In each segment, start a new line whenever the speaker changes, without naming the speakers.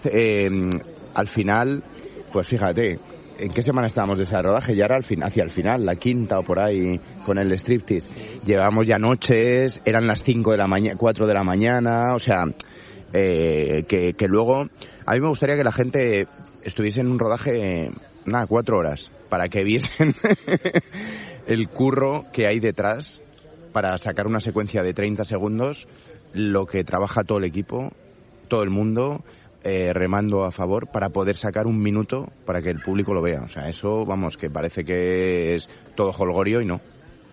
Al final, pues fíjate, ¿en qué semana estábamos de ese rodaje? Ya era hacia el final, la quinta o por ahí, con el striptease. Llevábamos ya noches, eran las 4 de la mañana, o sea, que luego... A mí me gustaría que la gente estuviese en un rodaje, 4 horas, para que viesen el curro que hay detrás para sacar una secuencia de 30 segundos, lo que trabaja todo el equipo, todo el mundo... remando a favor para poder sacar un minuto para que el público lo vea. O sea, eso, vamos, que parece que es todo jolgorio y no.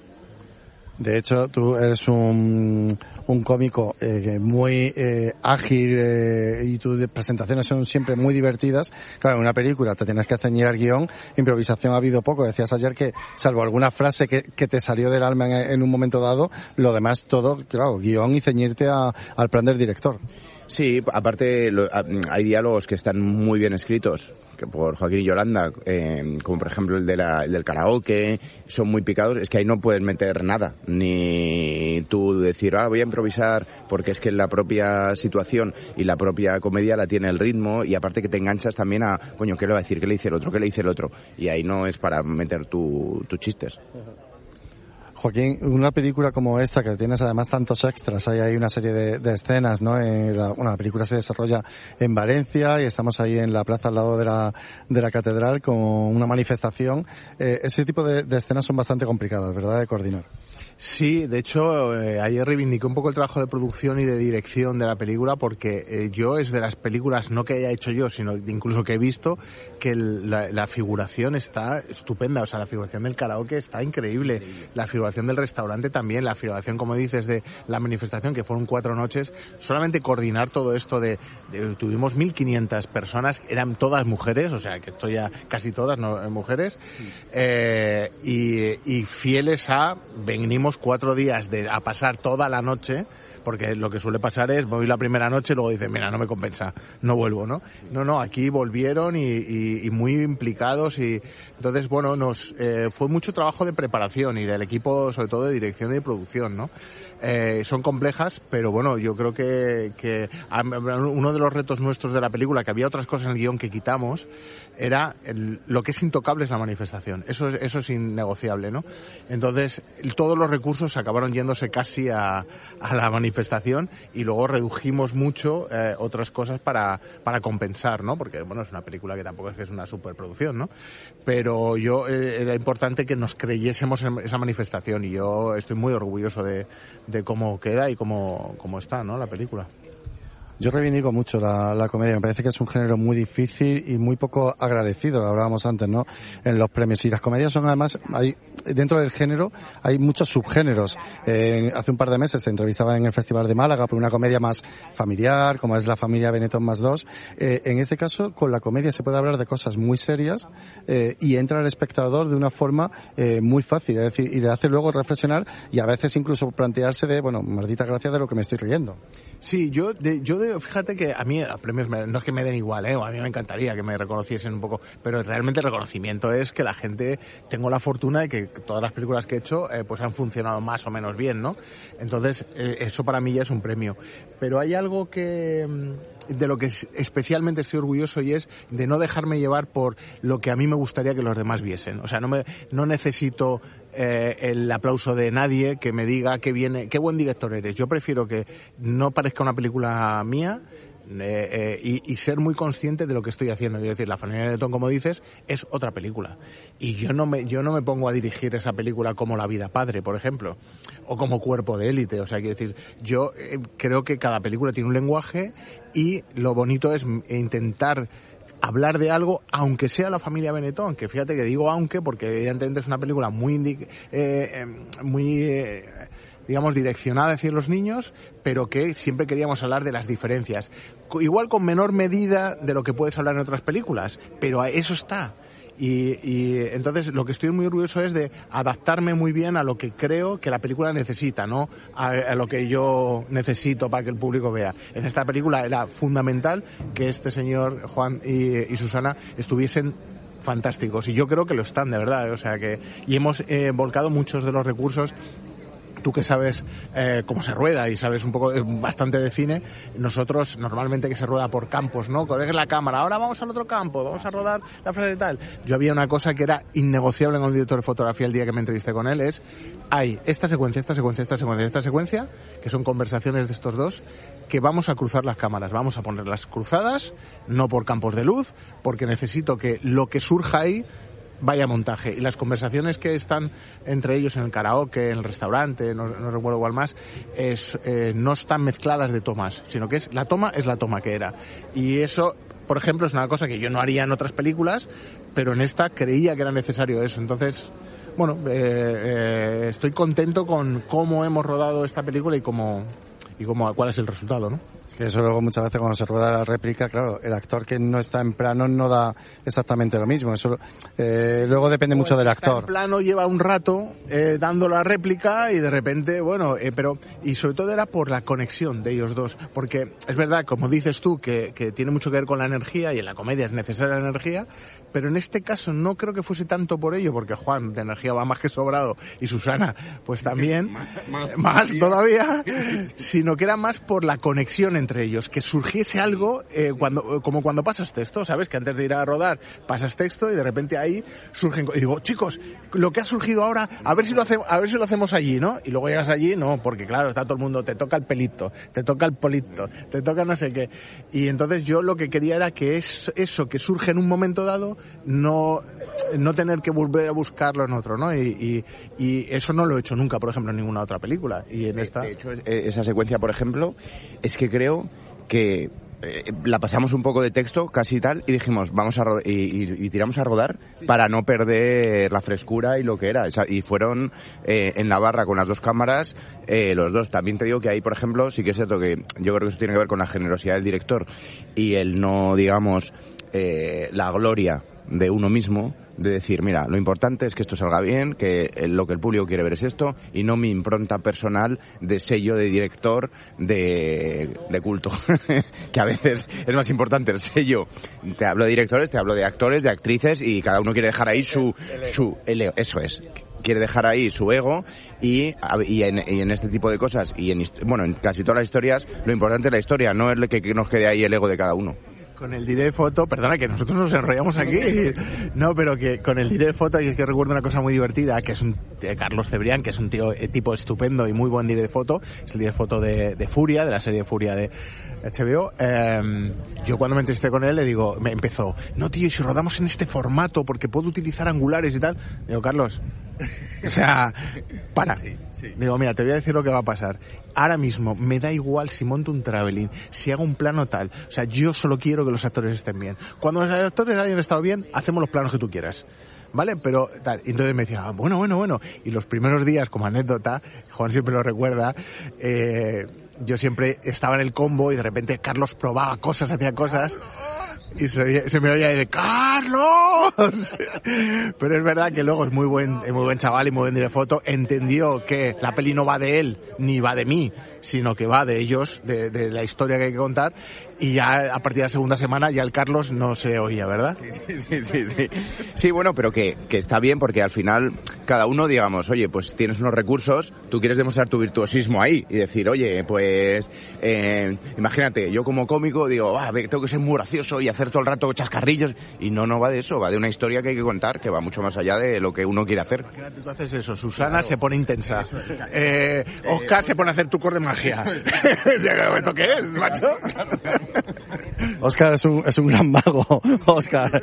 De hecho, tú eres un cómico muy ágil y tus presentaciones son siempre muy divertidas. Claro, en una película te tienes que ceñir al guión, improvisación ha habido poco. Decías ayer que, salvo alguna frase que te salió del alma en un momento dado, lo demás todo, claro, guión y ceñirte al plan del director.
Sí, aparte hay diálogos que están muy bien escritos, que por Joaquín y Yolanda, como por ejemplo el del karaoke, son muy picados. Es que ahí no puedes meter nada, ni tú decir, voy a improvisar, porque es que la propia situación y la propia comedia la tiene el ritmo, y aparte que te enganchas también a, coño, ¿qué le va a decir? ¿Qué le dice el otro? ¿Qué le dice el otro? Y ahí no es para meter tus chistes.
Joaquín, una película como esta, que tienes además tantos extras, hay una serie de escenas, ¿no? La película se desarrolla en Valencia y estamos ahí en la plaza al lado de la catedral con una manifestación. Ese tipo de escenas son bastante complicadas, ¿verdad?, de coordinar.
Sí, de hecho, ayer reivindiqué un poco el trabajo de producción y de dirección de la película, porque yo es de las películas, no que haya hecho yo, sino incluso que he visto, que la figuración está estupenda. O sea, la figuración del karaoke está increíble. La figuración del restaurante también. La figuración, como dices, de la manifestación, que fueron 4 noches. Solamente coordinar todo esto tuvimos 1.500 personas, eran todas mujeres, o sea, que esto ya casi todas mujeres, y fieles venimos 4 días a pasar toda la noche, porque lo que suele pasar es, voy la primera noche y luego dicen, mira, no me compensa, no vuelvo, ¿no? No, aquí volvieron y muy implicados, y entonces, bueno, fue mucho trabajo de preparación y del equipo, sobre todo de dirección y de producción, ¿no? Son complejas, pero bueno, yo creo que uno de los retos nuestros de la película, que había otras cosas en el guión que quitamos, era lo que es intocable es la manifestación. Eso es innegociable, ¿no? Entonces, todos los recursos acabaron yéndose casi a la manifestación, y luego redujimos mucho otras cosas para compensar, ¿no? Porque, bueno, es una película que tampoco es que es una superproducción, ¿no? Pero era importante que nos creyésemos en esa manifestación, y yo estoy muy orgulloso de cómo queda y cómo está, ¿no?, la película.
Yo reivindico mucho la comedia, me parece que es un género muy difícil y muy poco agradecido, lo hablábamos antes, ¿no?, en los premios. Y las comedias son, además, dentro del género hay muchos subgéneros. Hace un par de meses te entrevistaba en el Festival de Málaga por una comedia más familiar, como es La familia Benetton +2. En este caso, con la comedia se puede hablar de cosas muy serias y entra al espectador de una forma muy fácil, es decir, y le hace luego reflexionar y a veces incluso plantearse maldita gracia de lo que me estoy riendo.
Sí, yo fíjate que a mí los premios no es que me den igual, a mí me encantaría que me reconociesen un poco, pero realmente el reconocimiento es que la gente, tengo la fortuna de que todas las películas que he hecho pues han funcionado más o menos bien, ¿no? Entonces eso para mí ya es un premio. Pero hay algo de lo que especialmente estoy orgulloso, y es de no dejarme llevar por lo que a mí me gustaría que los demás viesen. O sea, no necesito el aplauso de nadie que me diga qué buen director eres. Yo prefiero que no parezca una película mía y ser muy consciente de lo que estoy haciendo. Es decir, La familia Benetton, como dices, es otra película. Y yo no me pongo a dirigir esa película como La vida padre, por ejemplo, o como Cuerpo de élite. O sea, quiero decir, yo creo que cada película tiene un lenguaje, y lo bonito es intentar hablar de algo, aunque sea La familia Benetton, que fíjate que digo aunque, porque evidentemente es una película muy digamos, direccionada hacia los niños, pero que siempre queríamos hablar de las diferencias. Igual con menor medida de lo que puedes hablar en otras películas, pero eso está. Y entonces lo que estoy muy orgulloso es de adaptarme muy bien a lo que creo que la película necesita, no a lo que yo necesito para que el público vea. En esta película era fundamental que este señor Juan y Susana estuviesen fantásticos, y yo creo que lo están, de verdad. O sea y hemos volcado muchos de los recursos tú que sabes cómo se rueda y sabes un poco, bastante de cine, nosotros normalmente que se rueda por campos, ¿no? Coges la cámara, ahora vamos al otro campo, vamos a rodar la frase y tal. Yo había una cosa que era innegociable con el director de fotografía el día que me entrevisté con él, hay esta secuencia, que son conversaciones de estos dos, que vamos a cruzar las cámaras, vamos a ponerlas cruzadas, no por campos de luz, porque necesito que lo que surja ahí vaya montaje. Y las conversaciones que están entre ellos en el karaoke, en el restaurante, no recuerdo cuál más, no están mezcladas de tomas, sino que es la toma que era. Y eso, por ejemplo, es una cosa que yo no haría en otras películas, pero en esta creía que era necesario eso. Entonces, bueno, estoy contento con cómo hemos rodado esta película y cuál es el resultado, ¿no?
Es que eso luego muchas veces cuando se rueda la réplica, claro, el actor que no está en plano no da exactamente lo mismo. Eso luego depende mucho del actor.
En plano lleva un rato dando la réplica y de repente, y sobre todo era por la conexión de ellos dos, porque es verdad, como dices tú, que tiene mucho que ver con la energía y en la comedia es necesaria la energía, pero en este caso no creo que fuese tanto por ello, porque Juan de energía va más que sobrado y Susana pues también, más todavía, sino que era más por la conexión entre ellos, que surgiese algo como cuando pasas texto, ¿sabes? Que antes de ir a rodar pasas texto y de repente ahí surgen, y digo, chicos, lo que ha surgido ahora, a ver si lo hacemos allí, ¿no? Y luego llegas allí, no, porque claro, está todo el mundo, te toca el pelito, te toca el polito, te toca no sé qué. Y entonces yo lo que quería era que eso que surge en un momento dado, no tener que volver a buscarlo en otro, ¿no? Y eso no lo he hecho nunca, por ejemplo, en ninguna otra película. Y en esta...
De hecho, esa secuencia, por ejemplo, es que creo que la pasamos un poco de texto, casi tal, y dijimos, vamos a rodar, y tiramos a rodar para no perder la frescura y lo que era. Y fueron en la barra con las dos cámaras, los dos. También te digo que ahí, por ejemplo, sí que es cierto que yo creo que eso tiene que ver con la generosidad del director y el no, digamos, la gloria de uno mismo, de decir, mira, lo importante es que esto salga bien, que lo que el público quiere ver es esto, y no mi impronta personal de sello de director de culto. Que a veces es más importante el sello. Te hablo de directores, te hablo de actores, de actrices, y cada uno quiere dejar ahí su eso es. Quiere dejar ahí su ego y en este tipo de cosas y en casi todas las historias lo importante es la historia, no es que nos quede ahí el ego de cada uno.
Con el direct foto, perdona que nosotros nos enrollamos aquí, no, pero que con el direct foto, y es que recuerdo una cosa muy divertida, que es Carlos Cebrián, que es un tipo estupendo y muy buen direct foto, es el direct foto de Furia, de la serie Furia de HBO. Yo cuando me entrevisté con él le digo, me empezó, no tío, y si rodamos en este formato, porque puedo utilizar angulares y tal, digo, Carlos, o sea, para. Sí. Digo, mira, te voy a decir lo que va a pasar. Ahora mismo me da igual si monto un traveling, si hago un plano tal. O sea, yo solo quiero que los actores estén bien. Cuando los actores hayan estado bien, hacemos los planos que tú quieras. ¿Vale? Pero tal. Y entonces me decía, bueno. Y los primeros días, como anécdota, Juan siempre lo recuerda, yo siempre estaba en el combo y de repente Carlos probaba cosas, hacía cosas. Y se me oía ahí de ¡Carlos! Pero es verdad que luego es muy buen chaval y muy buen direct foto. Entendió que la peli no va de él ni va de mí, sino que va de ellos, de la historia que hay que contar. Y ya a partir de la segunda semana ya el Carlos no se oía, ¿verdad?
Sí. Sí, bueno, pero que está bien porque al final cada uno, digamos, oye, pues tienes unos recursos, tú quieres demostrar tu virtuosismo ahí y decir, oye, pues imagínate, yo como cómico digo, tengo que ser muy gracioso y hacer todo el rato chascarrillos, y no va de eso, va de una historia que hay que contar que va mucho más allá de lo que uno quiere hacer.
Imagínate, tú haces eso, Susana se pone intensa, Oscar se pone a hacer trucos de magia. ¿Esto qué es, macho?
Oscar es un gran mago, Oscar.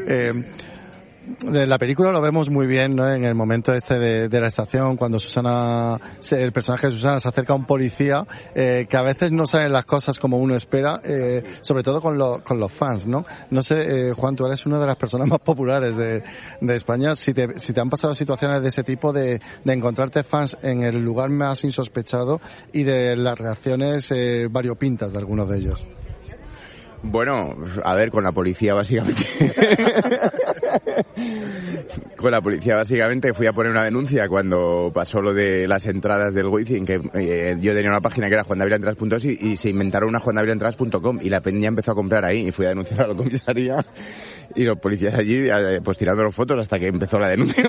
En la película lo vemos muy bien, ¿no? En el momento de la estación, cuando el personaje de Susana se acerca a un policía, que a veces no salen las cosas como uno espera, sobre todo con los fans, ¿no? No sé, Juan, tú eres una de las personas más populares de España. Si te han pasado situaciones de ese tipo, de encontrarte fans en el lugar más insospechado y de las reacciones variopintas de algunos de ellos.
Bueno, a ver, con la policía básicamente. Con la policía básicamente fui a poner una denuncia cuando pasó lo de las entradas del Wizzing, que yo tenía una página que era juandavilaentradas.es y se inventaron una juandavilaentradas.com y la peña empezó a comprar ahí y fui a denunciar a la comisaría Y los policías allí, pues tirando las fotos hasta que empezó la denuncia.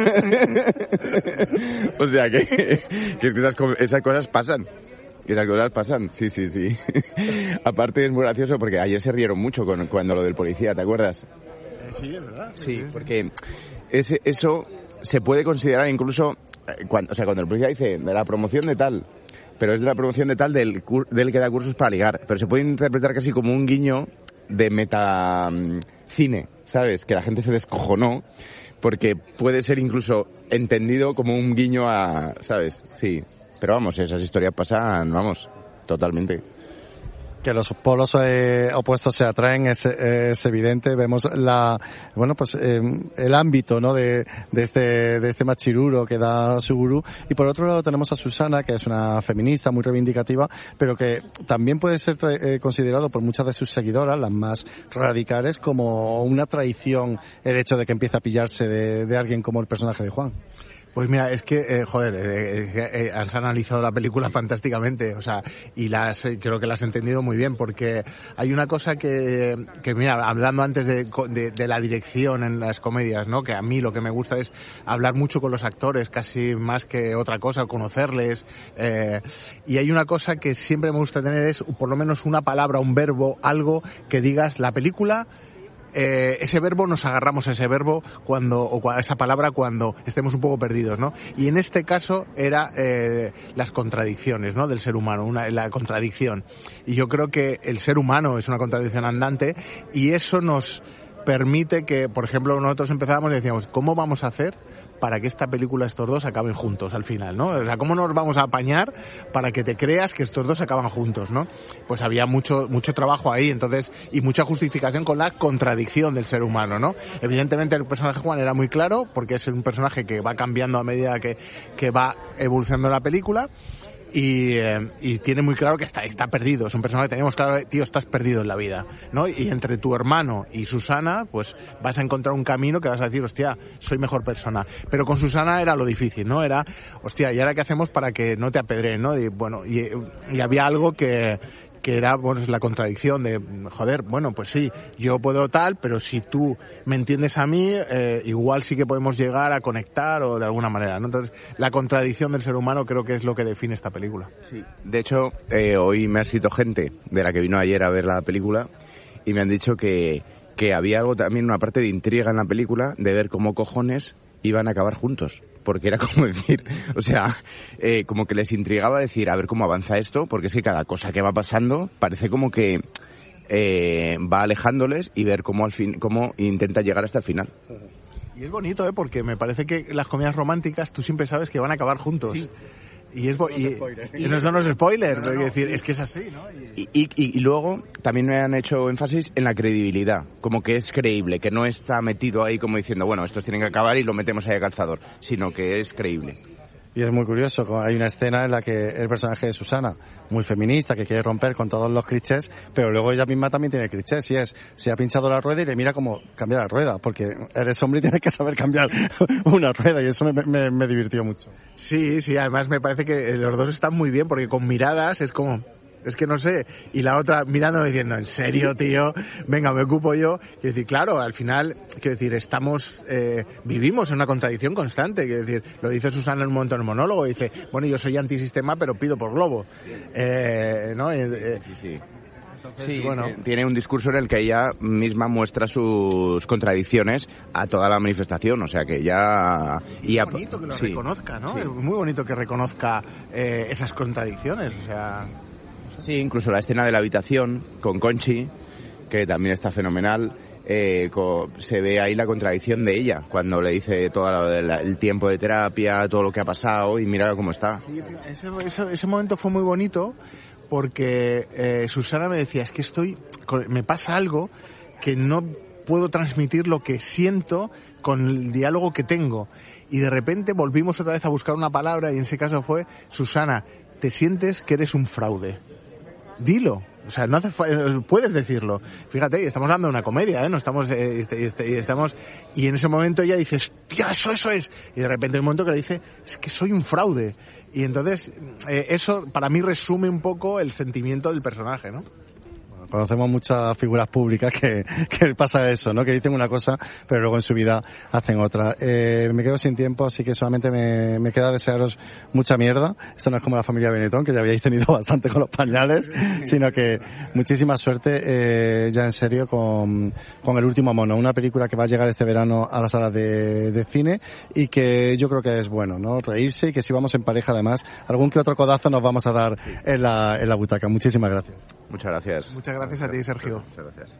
O sea que es que esas cosas pasan. Esas cosas pasan, sí. Aparte es muy gracioso porque ayer se rieron mucho cuando lo del policía, ¿te acuerdas?
Sí, es verdad.
Sí, porque eso se puede considerar incluso, cuando el policía dice de la promoción de tal, pero es de la promoción de tal del que da cursos para ligar, pero se puede interpretar casi como un guiño de metacine, ¿sabes? Que la gente se descojonó, porque puede ser incluso entendido como un guiño a, ¿sabes? Sí, pero vamos, esas historias pasan, vamos, totalmente.
Que los polos opuestos se atraen es evidente. Vemos el ámbito, ¿no? de este machiruro que da Suguru. Y por otro lado tenemos a Susana, que es una feminista muy reivindicativa, pero que también puede ser considerado por muchas de sus seguidoras, las más radicales, como una traición el hecho de que empiece a pillarse de alguien como el personaje de Juan.
Pues mira, es que, has analizado la película fantásticamente, o sea, y creo que la has entendido muy bien, porque hay una cosa que mira, hablando antes de la dirección en las comedias, ¿no? Que a mí lo que me gusta es hablar mucho con los actores, casi más que otra cosa, conocerles, y hay una cosa que siempre me gusta tener es, por lo menos una palabra, un verbo, algo que digas la película, ese verbo, nos agarramos a ese verbo a esa palabra cuando estemos un poco perdidos, ¿no? Y en este caso era las contradicciones, ¿no? Del ser humano, la contradicción. Y yo creo que el ser humano es una contradicción andante y eso nos permite que, por ejemplo, nosotros empezábamos y decíamos, ¿cómo vamos a hacer para que esta película, estos dos, acaben juntos al final, ¿no? O sea, ¿cómo nos vamos a apañar para que te creas que estos dos acaban juntos, ¿no? Pues había mucho trabajo ahí, entonces, y mucha justificación con la contradicción del ser humano, ¿no? Evidentemente el personaje Juan era muy claro, porque es un personaje que va cambiando a medida que va evolucionando la película, y tiene muy claro que está perdido. Es un personaje que tenemos claro, tío, estás perdido en la vida, ¿no? Y entre tu hermano y Susana, pues vas a encontrar un camino que vas a decir, hostia, soy mejor persona. Pero con Susana era lo difícil, ¿no? Era, hostia, ¿y ahora qué hacemos para que no te apedreen, no? Y bueno, y había algo que era, bueno, es la contradicción de, joder, bueno, pues sí, yo puedo tal, pero si tú me entiendes a mí, igual sí que podemos llegar a conectar o de alguna manera, ¿no? Entonces, la contradicción del ser humano creo que es lo que define esta película.
Sí. De hecho, hoy me ha escrito gente de la que vino ayer a ver la película y me han dicho que había algo también, una parte de intriga en la película, de ver cómo cojones iban a acabar juntos. Porque era como decir, o sea, como que les intrigaba decir, a ver cómo avanza esto, porque es que cada cosa que va pasando parece como que va alejándoles y ver cómo intenta llegar hasta el final.
Y es bonito, porque me parece que las comedias románticas tú siempre sabes que van a acabar juntos. Sí. Y no son los spoilers, no. Decir, es que es así, ¿no?
Y luego también me han hecho énfasis en la credibilidad, como que es creíble, que no está metido ahí como diciendo, bueno, estos tienen que acabar y lo metemos ahí a calzador, sino que es creíble.
Y es muy curioso, hay una escena en la que el personaje de Susana, muy feminista, que quiere romper con todos los clichés, pero luego ella misma también tiene clichés, y se ha pinchado la rueda y le mira cómo cambiar la rueda, porque eres hombre y tienes que saber cambiar una rueda, y eso me divirtió mucho.
Sí, además me parece que los dos están muy bien, porque con miradas es como... Es que no sé, y la otra mirándome diciendo, ¿en serio, tío? Venga, me ocupo yo. Quiero decir, claro, al final, vivimos en una contradicción constante. Quiero decir, lo dice Susana en un momento en el monólogo, dice, bueno, yo soy antisistema, pero pido por Globo. ¿No?
Sí. Entonces, bueno, tiene un discurso en el que ella misma muestra sus contradicciones a toda la manifestación, o sea que ya...
Y es bonito que lo reconozca, ¿no? Sí. Es muy bonito que reconozca esas contradicciones, o sea...
Sí, incluso la escena de la habitación con Conchi, que también está fenomenal, se ve ahí la contradicción de ella, cuando le dice todo el tiempo de terapia, todo lo que ha pasado y mira cómo está.
Sí, ese momento fue muy bonito porque Susana me decía, es que me pasa algo que no puedo transmitir lo que siento con el diálogo que tengo. Y de repente volvimos otra vez a buscar una palabra y en ese caso fue, Susana, te sientes que eres un fraude. Dilo, o sea, no puedes decirlo. Fíjate, estamos hablando de una comedia, no estamos y en ese momento ella dice, hostia, eso es, y de repente en el momento que le dice, es que soy un fraude, y entonces eso para mí resume un poco el sentimiento del personaje, ¿no?
conocemos muchas figuras públicas que pasa eso, ¿no? Que dicen una cosa, pero luego en su vida hacen otra. Me quedo sin tiempo, así que solamente me queda desearos mucha mierda. Esto no es como la familia Benetton, que ya habíais tenido bastante con los pañales, sino que muchísima suerte, ya en serio, con El último mono, una película que va a llegar este verano a las salas de cine y que yo creo que es bueno, ¿no? Reírse, y que si vamos en pareja, además, algún que otro codazo nos vamos a dar en la butaca. Muchísimas gracias.
Muchas gracias.
Muchas gracias a ti, Sergio.
Muchas gracias.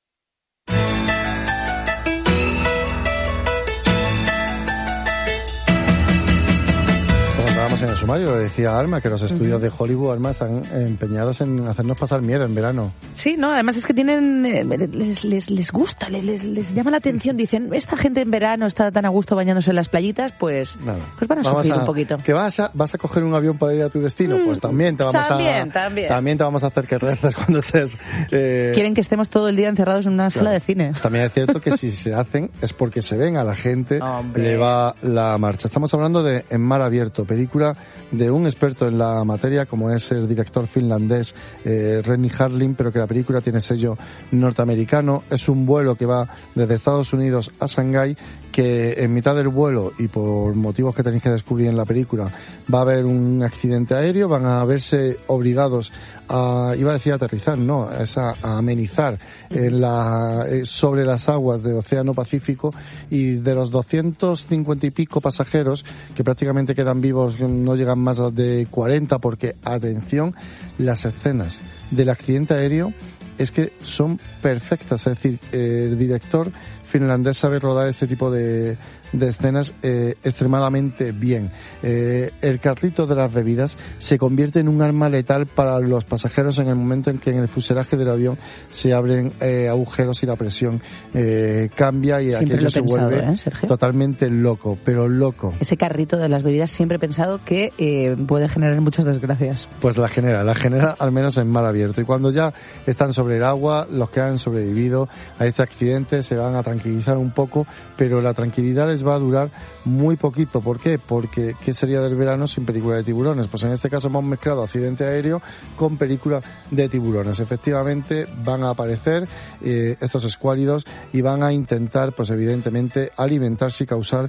En el sumario decía Alma que los estudios de Hollywood, Alma, están empeñados en hacernos pasar miedo en verano.
Sí, no, además es que tienen, les gusta, les llama la atención, dicen, esta gente en verano está tan a gusto bañándose en las playitas, pues van a sufrir un poquito.
¿Que vas a coger un avión para ir a tu destino? Pues también te vamos también te vamos a hacer que reces cuando estés...
Quieren que estemos todo el día encerrados en una sala de cine.
También es cierto que si se hacen es porque se ven a la gente, le va la marcha. Estamos hablando de En mar abierto, película de un experto en la materia como es el director finlandés Renny Harlin, pero que la película tiene sello norteamericano. Es un vuelo que va desde Estados Unidos a Shanghái, que en mitad del vuelo, y por motivos que tenéis que descubrir en la película, va a haber un accidente aéreo, van a verse obligados a, iba a decir aterrizar, no, es a amenizar sobre las aguas del Océano Pacífico, y de los 250 y pico pasajeros que prácticamente quedan vivos, no llegan más de 40, porque, atención, las escenas del accidente aéreo es que son perfectas, es decir, el director finlandés sabe rodar este tipo de escenas extremadamente bien. El carrito de las bebidas se convierte en un arma letal para los pasajeros en el momento en que en el fuselaje del avión se abren agujeros y la presión cambia, y
siempre
aquello se vuelve
Sergio,
totalmente loco, pero loco.
Ese carrito de las bebidas siempre he pensado que puede generar muchas desgracias.
Pues la genera al menos en mar abierto, y cuando ya están sobre el agua, los que han sobrevivido a este accidente se van a tranquilizar un poco, pero la tranquilidad les va a durar muy poquito. ¿Por qué? Porque ¿qué sería del verano sin película de tiburones? Pues en este caso hemos mezclado accidente aéreo con película de tiburones. Efectivamente van a aparecer estos escuálidos y van a intentar, pues evidentemente, alimentarse y causar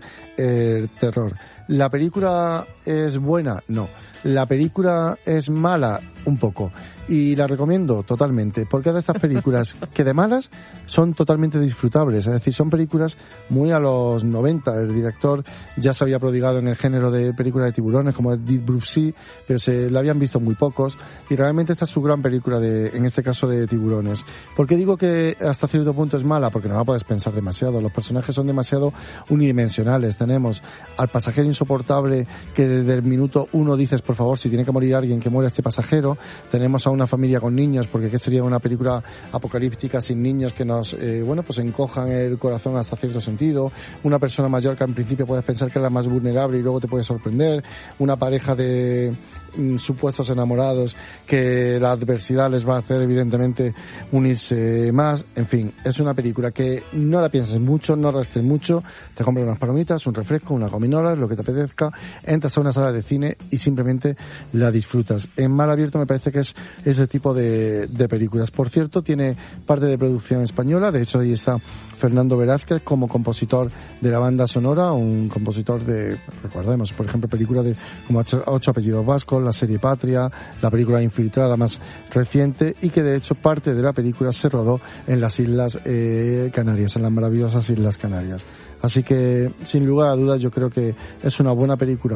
terror. ¿La película es buena? No. ¿La película es mala? Un poco. Y la recomiendo totalmente, porque es de estas películas que de malas son totalmente disfrutables. Es decir, son películas muy a los 90. El director ya se había prodigado en el género de películas de tiburones, como Deep Blue Sea, pero se la habían visto muy pocos, y realmente esta es su gran película en este caso de tiburones. ¿Por qué digo que hasta cierto punto es mala? Porque no la puedes pensar demasiado. Los personajes son demasiado unidimensionales. Tenemos al pasajero insoportable que desde el minuto 1 dices, por favor, si tiene que morir alguien, que muera este pasajero. Tenemos a una familia con niños, porque ¿qué sería una película apocalíptica sin niños que nos, pues encojan el corazón hasta cierto sentido? Una persona mayor que en principio puedes pensar que es la más vulnerable y luego te puede sorprender. Una pareja de supuestos enamorados que la adversidad les va a hacer evidentemente unirse más. En fin, es una película que no la pienses mucho, no rasques mucho, te compras unas palomitas, un refresco, unas gominolas, lo que te apetezca, entras a una sala de cine y simplemente la disfrutas. En mar abierto me parece que es ese tipo de películas. Por cierto, tiene parte de producción española, de hecho ahí está Fernando Velázquez como compositor de la banda sonora, un compositor de, recordemos, por ejemplo, películas de como 8 apellidos vascos, la serie Patria, la película Infiltrada más reciente, y que de hecho parte de la película se rodó en las Islas Canarias, en las maravillosas Islas Canarias. Así que, sin lugar a dudas, yo creo que es una buena película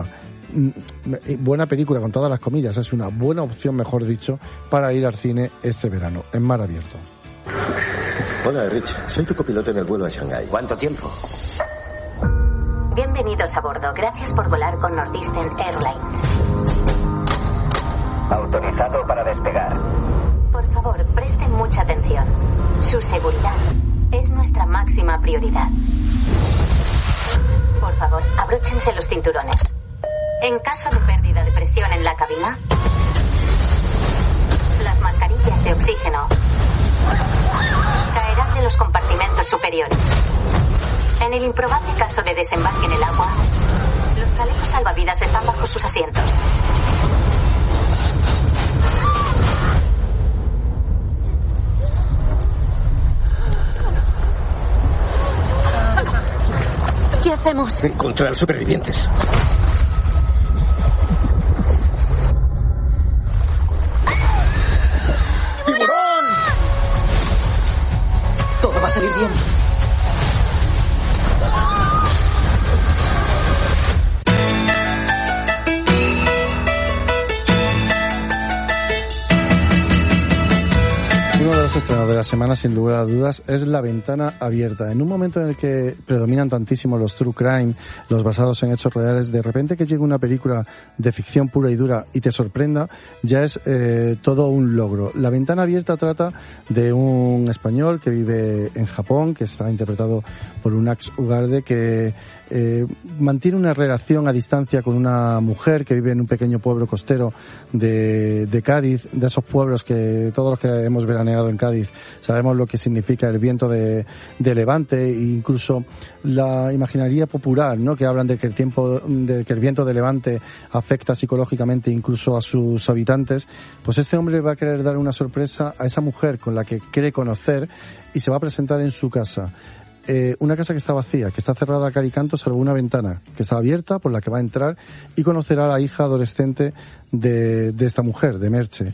con todas las comillas, es una buena opción, mejor dicho, para ir al cine este verano, en mar abierto.
Hola, Rich. Soy tu copiloto en el vuelo a Shanghái. ¿Cuánto tiempo?
Bienvenidos a bordo. Gracias por volar con Northeastern Airlines.
Autorizado para despegar.
Por favor, presten mucha atención. Su seguridad es nuestra máxima prioridad. Por favor, abróchense los cinturones. En caso de pérdida de presión en la cabina, las mascarillas de oxígeno caerán de los compartimentos superiores. En el improbable caso de desembarque en el agua, los chalecos salvavidas están bajo sus asientos. hacemos?
Encontrar supervivientes.
¡Tiburón!
Todo va a salir bien.
Uno de los estrenos de la semana, sin lugar a dudas, es La Ventana Abierta. En un momento en el que predominan tantísimo los true crime, los basados en hechos reales, de repente que llegue una película de ficción pura y dura y te sorprenda, ya es todo un logro. La Ventana Abierta trata de un español que vive en Japón, que está interpretado por un Ax Ugarde, que mantiene una relación a distancia con una mujer que vive en un pequeño pueblo costero de Cádiz, de esos pueblos que todos los que hemos veraneado en Cádiz sabemos lo que significa el viento de levante, e incluso la imaginaría popular, ¿no? Que hablan de que el viento de levante afecta psicológicamente incluso a sus habitantes. Pues este hombre va a querer dar una sorpresa a esa mujer con la que quiere conocer y se va a presentar en su casa. Una casa que está vacía, que está cerrada a cal y canto, salvo una ventana que está abierta por la que va a entrar y conocerá a la hija adolescente de esta mujer, de Merche.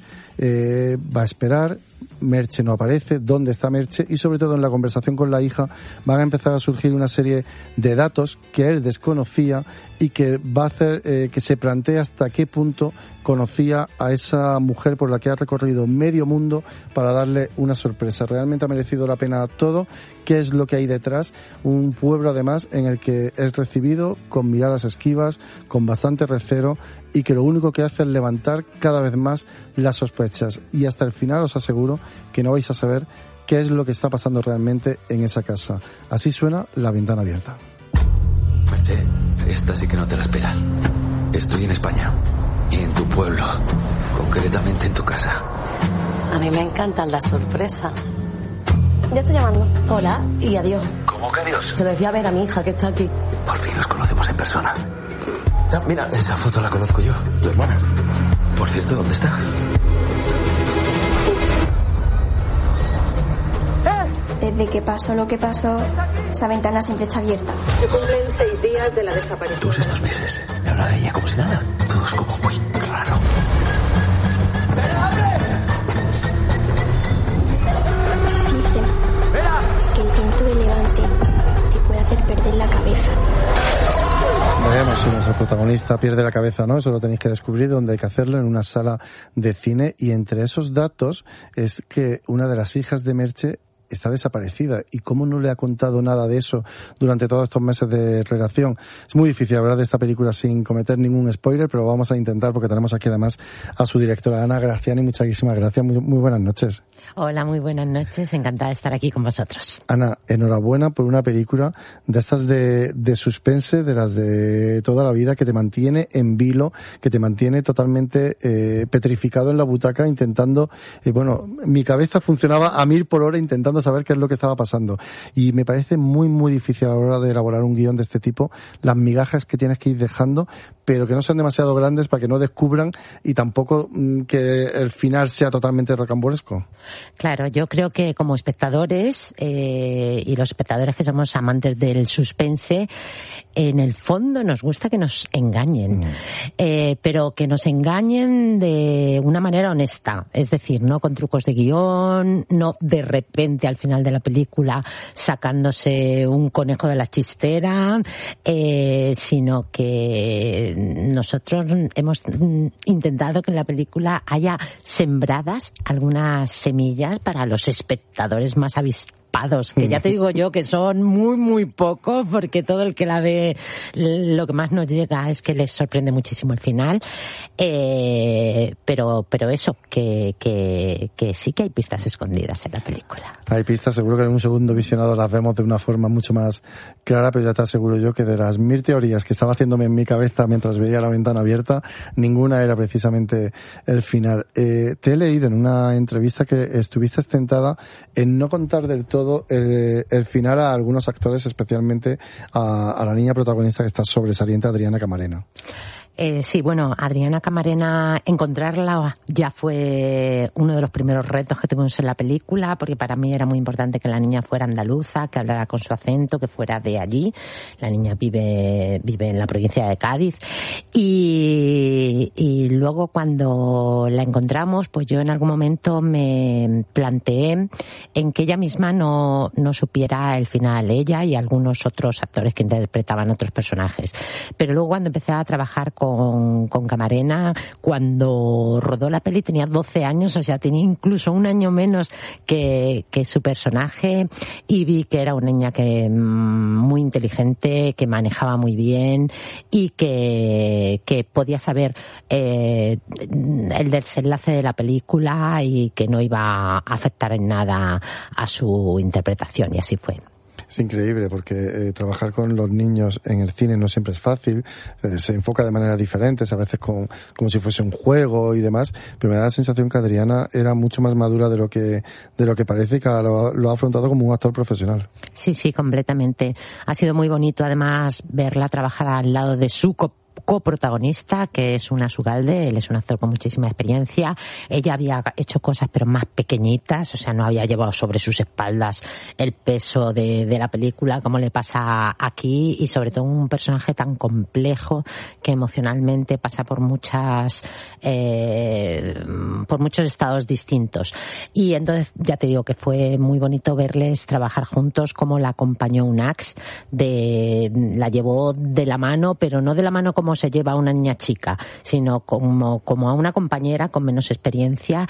Va a esperar, Merche no aparece, ¿dónde está Merche? Y sobre todo en la conversación con la hija van a empezar a surgir una serie de datos que él desconocía y que va a hacer que se plantee hasta qué punto conocía a esa mujer por la que ha recorrido medio mundo para darle una sorpresa. Realmente ha merecido la pena todo. ¿Qué es lo que hay detrás? Un pueblo además en el que es recibido con miradas esquivas, con bastante recelo y que lo único que hace es levantar cada vez más las sospechas. Y hasta el final os aseguro que no vais a saber qué es lo que está pasando realmente en esa casa. Así suena La Ventana Abierta.
Merche, esta sí que no te la esperas. Estoy en España y en tu pueblo, concretamente en tu casa.
A mí me encantan las sorpresas.
Ya estoy llamando.
Hola y adiós.
¿Cómo que adiós?
Se lo decía a ver a mi hija que está aquí.
Por fin nos conocemos en persona. Ah, mira, esa foto la conozco yo, tu hermana. Por cierto, ¿dónde está?
Desde que pasó lo que pasó, esa ventana siempre está abierta.
Se cumplen 6 días de la desaparición.
Todos estos meses. Me habla de ella como si nada. Todo es como muy raro.
Dicen que el viento de levante te puede hacer perder la cabeza.
Veremos si nuestro protagonista pierde la cabeza o no, eso lo tenéis que descubrir, donde hay que hacerlo en una sala de cine. Y entre esos datos es que una de las hijas de Merche está desaparecida. ¿Y cómo no le ha contado nada de eso durante todos estos meses de relación? Es muy difícil hablar de esta película sin cometer ningún spoiler, pero vamos a intentar porque tenemos aquí además a su directora, Ana Graciani. Muchísimas gracias. Muy buenas noches.
Hola, muy buenas noches. Encantada de estar aquí con vosotros.
Ana, enhorabuena por una película de estas de suspense, de las de toda la vida, que te mantiene en vilo, que te mantiene totalmente petrificado en la butaca, intentando, mi cabeza funcionaba a 1000 por hora intentando saber qué es lo que estaba pasando. Y me parece muy, muy difícil a la hora de elaborar un guión de este tipo, las migajas que tienes que ir dejando, pero que no sean demasiado grandes para que no descubran y tampoco que el final sea totalmente rocambolesco.
Claro, yo creo que como espectadores, y los espectadores que somos amantes del suspense, en el fondo nos gusta que nos engañen, pero que nos engañen de una manera honesta, es decir, no con trucos de guión, no de repente al final de la película sacándose un conejo de la chistera, sino que nosotros hemos intentado que en la película haya sembradas algunas semillas para los espectadores más avispados, que ya te digo yo que son muy, muy pocos, porque todo el que la ve, lo que más nos llega es que les sorprende muchísimo el final, pero eso, que sí que hay pistas escondidas en la película.
Hay pistas, seguro que en un segundo visionado las vemos de una forma mucho más clara, pero ya te aseguro yo que de las 1000 teorías que estaba haciéndome en mi cabeza mientras veía La Ventana Abierta, ninguna era precisamente el final. Te he leído en una entrevista que estuviste tentada en no contar del todo el final a algunos actores, especialmente a la niña protagonista que está sobresaliente, Adriana Camarena.
Sí, bueno, Adriana Camarena, encontrarla ya fue uno de los primeros retos que tuvimos en la película, porque para mí era muy importante que la niña fuera andaluza, que hablara con su acento, que fuera de allí. La niña vive en la provincia de Cádiz. Y luego cuando la encontramos, pues yo en algún momento me planteé en que ella misma no supiera el final, ella y algunos otros actores que interpretaban otros personajes. Pero luego cuando empecé a trabajar con Camarena, cuando rodó la peli tenía 12 años, o sea, tenía incluso un año menos que su personaje, y vi que era una niña muy inteligente, que manejaba muy bien y que podía saber el desenlace de la película y que no iba a afectar en nada a su interpretación, y así fue.
Es increíble porque trabajar con los niños en el cine no siempre es fácil, se enfoca de maneras diferentes, a veces como si fuese un juego y demás, pero me da la sensación que Adriana era mucho más madura de lo que parece, y que lo ha afrontado como un actor profesional.
Sí, completamente. Ha sido muy bonito además verla trabajar al lado de su coprotagonista, que es Unai Ugalde. Él es un actor con muchísima experiencia. Ella había hecho cosas pero más pequeñitas, o sea, no había llevado sobre sus espaldas el peso de la película como le pasa aquí, y sobre todo un personaje tan complejo que emocionalmente pasa por muchos estados distintos. Y entonces ya te digo que fue muy bonito verles trabajar juntos, como la acompañó Unax, la llevó de la mano, pero no de la mano como se lleva a una niña chica, sino como a una compañera con menos experiencia,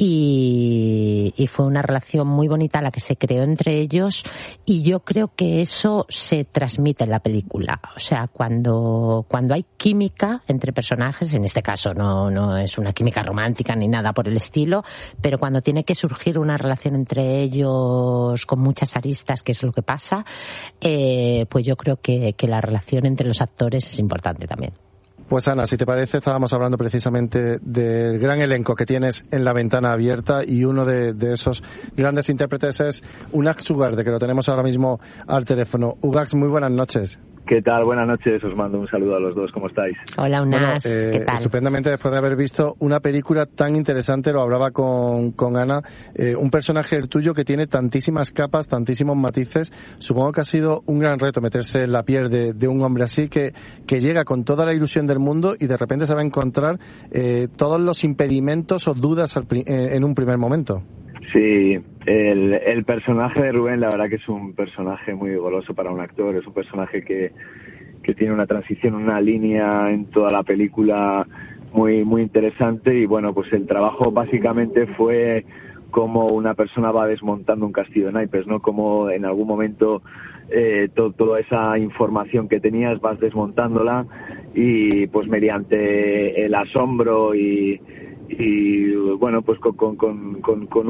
y fue una relación muy bonita la que se creó entre ellos, y yo creo que eso se transmite en la película. O sea, cuando hay química entre personajes, en este caso no es una química romántica ni nada por el estilo, pero cuando tiene que surgir una relación entre ellos con muchas aristas, que es lo que pasa, pues yo creo que la relación entre los actores es importante también.
Pues Ana, si te parece, estábamos hablando precisamente del gran elenco que tienes en La Ventana Abierta, y uno de esos grandes intérpretes es Unax Ugalde, que lo tenemos ahora mismo al teléfono. Ugax, muy buenas noches.
¿Qué tal? Buenas noches, os mando un saludo a los dos, ¿cómo estáis?
Hola, Unax, ¿qué tal?
Estupendamente, después de haber visto una película tan interesante, lo hablaba con Ana, un personaje el tuyo que tiene tantísimas capas, tantísimos matices. Supongo que ha sido un gran reto meterse en la piel de un hombre así, que llega con toda la ilusión del mundo y de repente se va a encontrar todos los impedimentos o dudas en un primer momento.
Sí, el personaje de Rubén, la verdad que es un personaje muy goloso para un actor, es un personaje que tiene una transición, una línea en toda la película muy muy interesante, y bueno, pues el trabajo básicamente fue como una persona va desmontando un castillo de naipes, ¿no? Como en algún momento toda esa información que tenías vas desmontándola, y pues mediante el asombro y bueno, pues con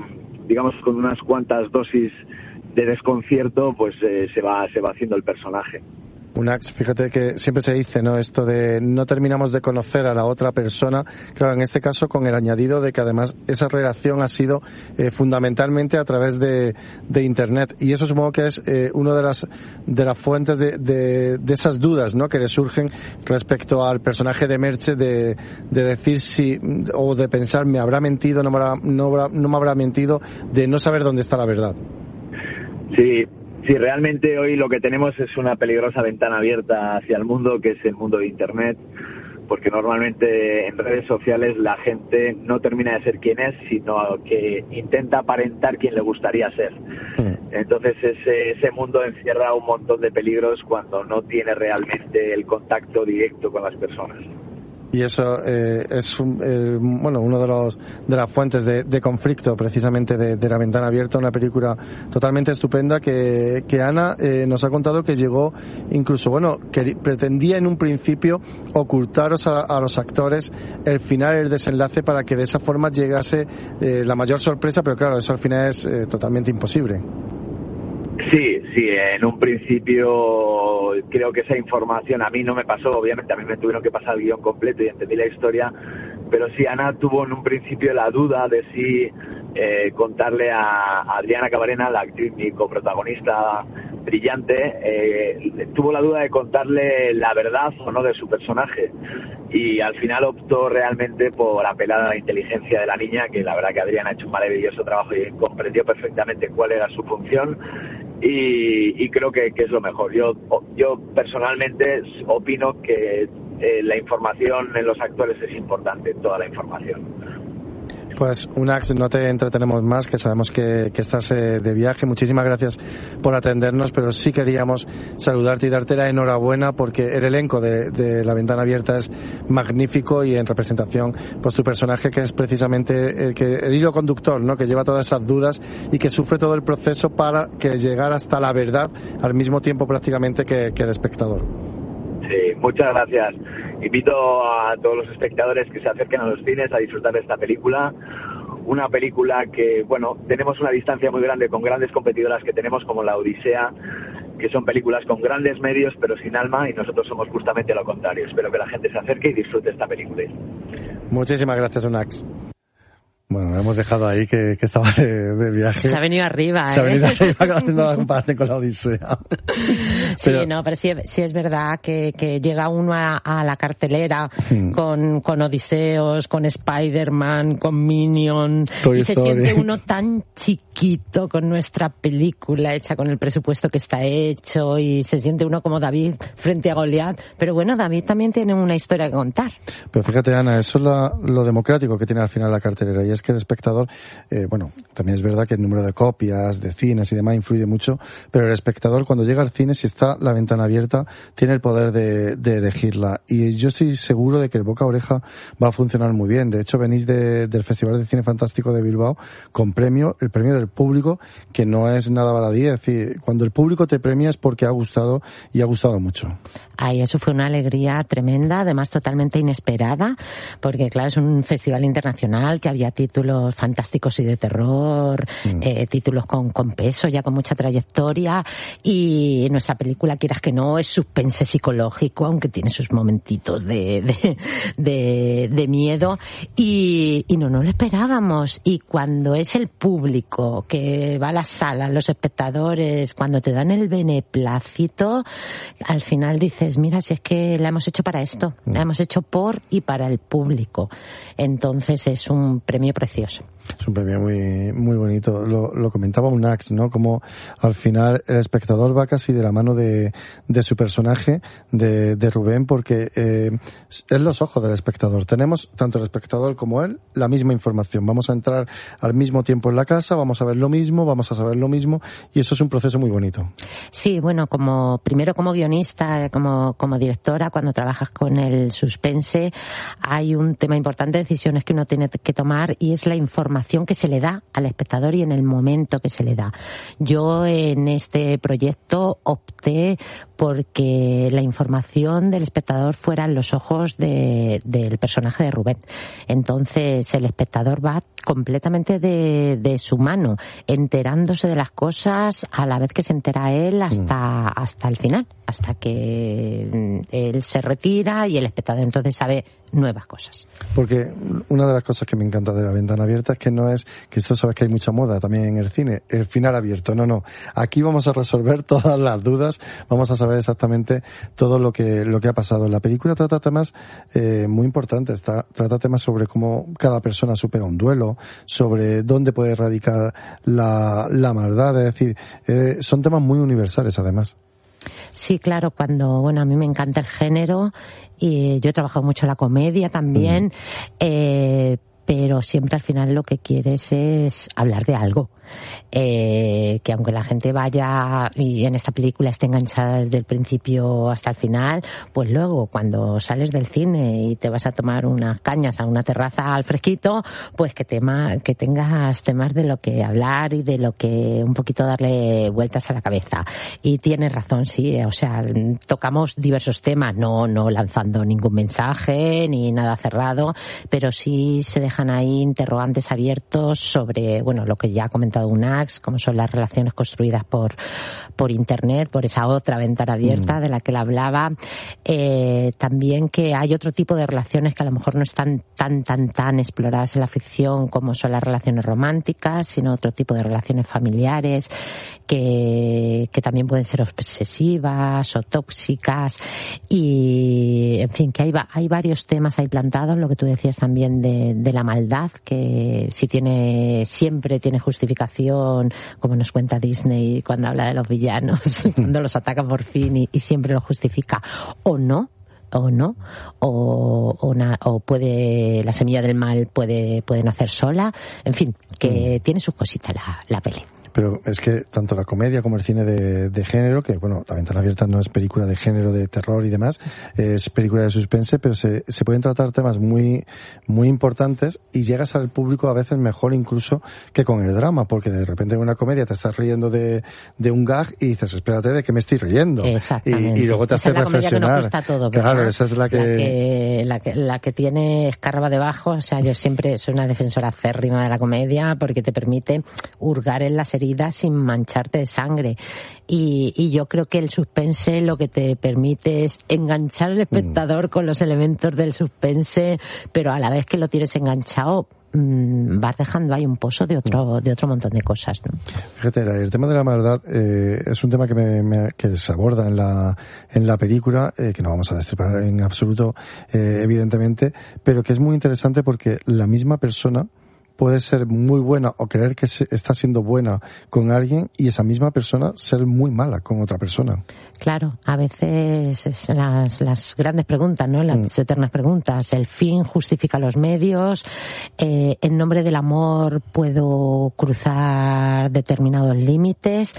unas cuantas dosis de desconcierto, pues se va haciendo el personaje.
Unax, fíjate que siempre se dice, ¿no?, esto de no terminamos de conocer a la otra persona. Claro, en este caso con el añadido de que además esa relación ha sido fundamentalmente a través de Internet, y eso supongo que es una de las fuentes de esas dudas, ¿no?, que le surgen respecto al personaje de Merche, de decir si, o de pensar, me habrá mentido, no me habrá mentido, de no saber dónde está la verdad.
Sí, realmente hoy lo que tenemos es una peligrosa ventana abierta hacia el mundo, que es el mundo de Internet, porque normalmente en redes sociales la gente no termina de ser quien es, sino que intenta aparentar quien le gustaría ser. Entonces ese mundo encierra un montón de peligros cuando no tiene realmente el contacto directo con las personas.
Y eso es uno de las fuentes de conflicto precisamente de La Ventana Abierta, una película totalmente estupenda que Ana nos ha contado que llegó incluso, que pretendía en un principio ocultaros a los actores el final, el desenlace, para que de esa forma llegase la mayor sorpresa, pero claro, eso al final es totalmente imposible.
Sí, en un principio creo que esa información a mí no me pasó, obviamente a mí me tuvieron que pasar el guión completo y entendí la historia, pero sí, Ana tuvo en un principio la duda de si contarle a Adriana Camarena, la actriz, mi coprotagonista brillante, tuvo la duda de contarle la verdad o no de su personaje, y al final optó realmente por apelar a la inteligencia de la niña, que la verdad que Adriana ha hecho un maravilloso trabajo y comprendió perfectamente cuál era su función, y creo que es lo mejor. Yo personalmente opino que la información en los actores es importante, toda la información.
Pues, Unax, no te entretenemos más, que sabemos que estás de viaje. Muchísimas gracias por atendernos, pero sí queríamos saludarte y darte la enhorabuena, porque el elenco de La Ventana Abierta es magnífico, y en representación, pues tu personaje, que es precisamente el hilo conductor, ¿no?, que lleva todas esas dudas y que sufre todo el proceso para que llegar hasta la verdad al mismo tiempo prácticamente que el espectador.
Sí, muchas gracias. Invito a todos los espectadores que se acerquen a los cines a disfrutar de esta película. Una película que, bueno, tenemos una distancia muy grande con grandes competidoras que tenemos, como La Odisea, que son películas con grandes medios pero sin alma, y nosotros somos justamente lo contrario. Espero que la gente se acerque y disfrute esta película.
Muchísimas gracias, Unax. Bueno, hemos dejado ahí que estaba de viaje.
Se ha venido arriba,
Se ha venido arriba haciendo la comparación con La Odisea.
Sí, pero sí es verdad que llega uno a la cartelera con Odiseos, con Spider-Man, con Minion, y se siente uno tan chiquito con nuestra película hecha con el presupuesto que está hecho, y se siente uno como David frente a Goliat. Pero bueno, David también tiene una historia que contar.
Pero fíjate, Ana, eso es lo democrático que tiene al final la cartelera, y es que el espectador, bueno, también es verdad que el número de copias, de cines y demás influye mucho, pero el espectador, cuando llega al cine, si está La Ventana Abierta, tiene el poder de elegirla, y yo estoy seguro de que el boca a oreja va a funcionar muy bien. De hecho, venís del Festival de Cine Fantástico de Bilbao con el premio del público, que no es nada baladí. Es decir, cuando el público te premia es porque ha gustado, y ha gustado mucho.
Ay, eso fue una alegría tremenda, además totalmente inesperada, porque claro, es un festival internacional que había títulos fantásticos y de terror, títulos con peso, ya con mucha trayectoria, y nuestra película, quieras que no, es suspense psicológico, aunque tiene sus momentitos de miedo, y no lo esperábamos. Y cuando es el público que va a la sala, los espectadores, cuando te dan el beneplácito, al final dices, mira, si es que la hemos hecho para esto, la hemos hecho por y para el público. Entonces es un premio precioso.
Es un premio muy, muy bonito. Lo comentaba Unax, ¿no? Como al final el espectador va casi de la mano de su personaje, de Rubén, porque es los ojos del espectador. Tenemos, tanto el espectador como él, la misma información. Vamos a entrar al mismo tiempo en la casa, vamos a ver lo mismo, vamos a saber lo mismo, y eso es un proceso muy bonito.
Sí, bueno, primero como guionista, como directora, cuando trabajas con el suspense, hay un tema importante de decisiones que uno tiene que tomar, y es la información que se le da al espectador y en el momento que se le da. Yo en este proyecto opté porque la información del espectador fueran los ojos del personaje de Rubén. Entonces el espectador va completamente de su mano, enterándose de las cosas a la vez que se entera él hasta el final, hasta que él se retira y el espectador entonces sabe nuevas cosas.
Porque una de las cosas que me encanta de La Ventana Abierta es que no es que esto, sabes que hay mucha moda también en el cine, el final abierto. No. Aquí vamos a resolver todas las dudas, vamos a saber exactamente todo lo que ha pasado. La película trata temas muy importantes, trata temas sobre cómo cada persona supera un duelo, sobre dónde puede radicar la maldad, es decir, son temas muy universales además.
Sí, claro, a mí me encanta el género, y yo he trabajado mucho la comedia también, pero siempre al final lo que quieres es hablar de algo. Que aunque la gente vaya y en esta película esté enganchada desde el principio hasta el final, pues luego cuando sales del cine y te vas a tomar unas cañas a una terraza al fresquito, pues que tengas temas de lo que hablar y de lo que un poquito darle vueltas a la cabeza. Y tienes razón, sí, o sea, tocamos diversos temas, no lanzando ningún mensaje ni nada cerrado, pero sí se dejan ahí interrogantes abiertos sobre, lo que ya ha comentado Unax, como son las relaciones construidas por internet, por esa otra ventana abierta de la que él hablaba. También que hay otro tipo de relaciones que a lo mejor no están tan exploradas en la ficción, como son las relaciones románticas, sino otro tipo de relaciones familiares que que también pueden ser obsesivas o tóxicas, y en fin, que hay varios temas ahí plantados, lo que tú decías también de la maldad, que siempre tiene justificación, como nos cuenta Disney cuando habla de los villanos, cuando los ataca por fin y siempre lo justifica, o puede, la semilla del mal puede nacer sola, en fin, que tiene sus cositas la peli.
Pero es que tanto la comedia como el cine de género, que bueno, La ventana abierta no es película de género, de terror y demás, es película de suspense, pero se pueden tratar temas muy muy importantes y llegas al público a veces mejor incluso que con el drama, porque de repente en una comedia te estás riendo de un gag y dices, espérate, ¿de qué me estoy riendo?
Exactamente.
Y luego te hace reflexionar. Esa es la comedia que nos cuesta todo, ¿verdad? Claro, esa es
la que tiene escarba debajo. O sea, yo siempre soy una defensora acérrima de la comedia porque te permite hurgar en las heridas sin mancharte de sangre, y yo creo que el suspense lo que te permite es enganchar al espectador con los elementos del suspense, pero a la vez que lo tienes enganchado vas dejando ahí un pozo de otro montón de cosas, ¿no?
Fíjate, el tema de la maldad es un tema que se aborda en la película, que no vamos a destripar en absoluto, evidentemente, pero que es muy interesante porque la misma persona puede ser muy buena o creer que está siendo buena con alguien y esa misma persona ser muy mala con otra persona.
Claro, a veces las grandes preguntas, ¿no? Las eternas preguntas. El fin justifica los medios. En nombre del amor puedo cruzar determinados límites.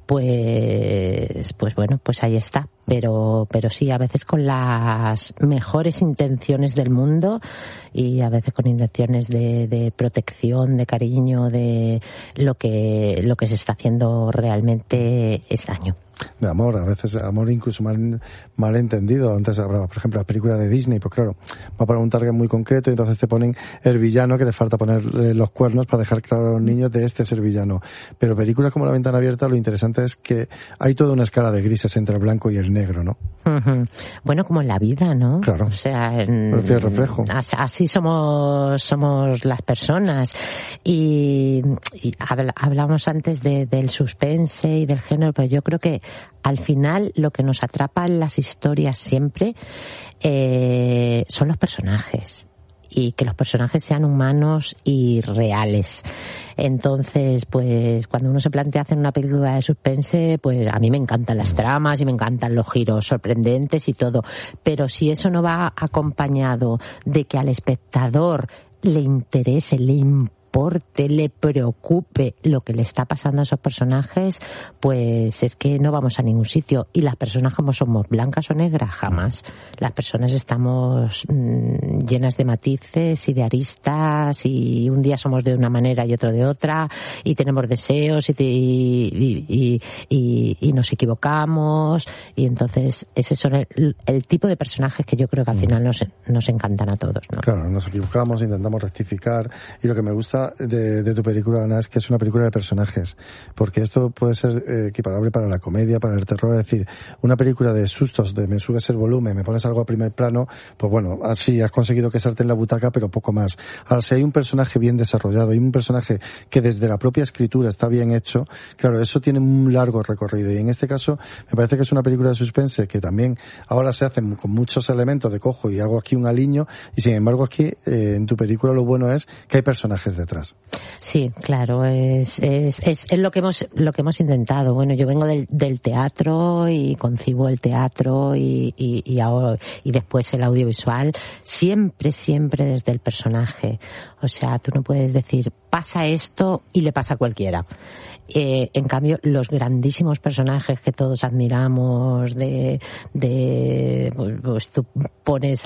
Pues bueno, pues ahí está. Pero sí, a veces con las mejores intenciones del mundo y a veces con intenciones de protección, de cariño, de lo que se está haciendo realmente es daño.
De amor, a veces amor incluso mal entendido. Antes hablaba, por ejemplo, la película de Disney, pues claro, va para un target muy concreto y entonces te ponen el villano que le falta ponerle los cuernos para dejar claro a los niños de este es el villano. Pero películas como La ventana abierta, lo interesante es que hay toda una escala de grises entre el blanco y el negro, ¿no?
Uh-huh. Bueno, como en la vida, ¿no?
Claro.
O sea,
el reflejo.
Así somos las personas. Y hablamos antes del suspense y del género, pero yo creo que al final lo que nos atrapa en las historias siempre son los personajes, y que los personajes sean humanos y reales. Entonces, pues cuando uno se plantea hacer una película de suspense, pues a mí me encantan las tramas y me encantan los giros sorprendentes y todo, pero si eso no va acompañado de que al espectador le interese, le importe, le preocupe lo que le está pasando a esos personajes, pues es que no vamos a ningún sitio. Y las personas, como somos, blancas o negras, jamás. Las personas estamos llenas de matices y de aristas, y un día somos de una manera y otro de otra, y tenemos deseos y nos equivocamos, y entonces ese son el tipo de personajes que yo creo que al final nos encantan a todos, ¿no?
Claro, nos equivocamos, intentamos rectificar, y lo que me gusta de tu película, Ana, es que es una película de personajes, porque esto puede ser equiparable para la comedia, para el terror. Es decir, una película de sustos, de me subes el volumen, me pones algo a primer plano, pues bueno, así has conseguido que salte en la butaca, pero poco más. Ahora, si hay un personaje bien desarrollado y un personaje que desde la propia escritura está bien hecho, claro, eso tiene un largo recorrido, y en este caso me parece que es una película de suspense que también ahora se hace con muchos elementos de cojo y hago aquí un aliño, y sin embargo aquí en tu película lo bueno es que hay personajes detrás.
Sí, claro, es lo que hemos intentado. Bueno, yo vengo del teatro y concibo el teatro y ahora, y después el audiovisual, siempre desde el personaje. O sea, tú no puedes decir pasa esto y le pasa a cualquiera. En cambio, los grandísimos personajes que todos admiramos pues tú pones